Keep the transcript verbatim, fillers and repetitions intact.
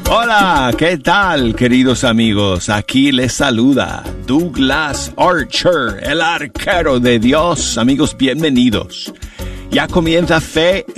Hola, ¿qué tal, queridos amigos? Aquí les saluda Douglas Archer, el arquero de Dios. Amigos, bienvenidos. Ya comienza Fe